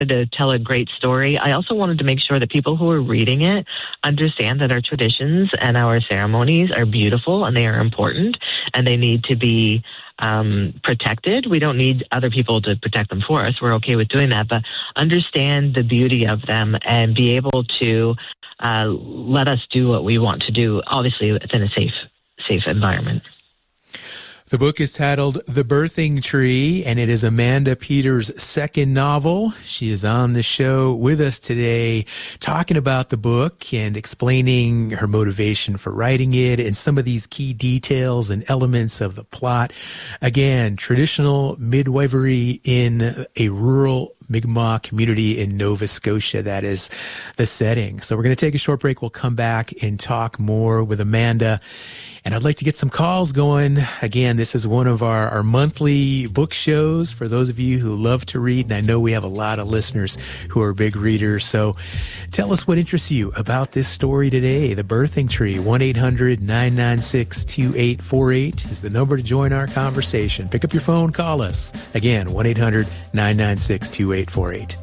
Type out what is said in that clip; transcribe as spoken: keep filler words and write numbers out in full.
to tell a great story, I also wanted to make sure that people who are reading it understand that our traditions and our ceremonies are beautiful and they are important and they need to be um, protected. We don't need other people to protect them for us. We're okay with doing that, but understand the beauty of them and be able to uh, let us do what we want to do, obviously within a safe, safe environment. The book is titled The Birthing Tree, and it is Amanda Peters' second novel. She is on the show with us today talking about the book and explaining her motivation for writing it and some of these key details and elements of the plot. Again, traditional midwifery in a rural Mi'kmaq community in Nova Scotia. That is the setting. So we're going to take a short break. We'll come back and talk more with Amanda. And I'd like to get some calls going. Again, this is one of our, our monthly book shows for those of you who love to read. And I know we have a lot of listeners who are big readers. So tell us what interests you about this story today. The Birthing Tree. one eight hundred nine nine six two eight four eight is the number to join our conversation. Pick up your phone, call us. Again, one eight hundred nine nine six two eight four eight.